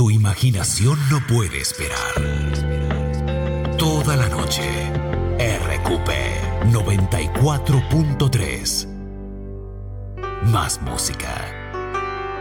Tu imaginación no puede esperar. Toda la noche, RQP 94.3. Más música.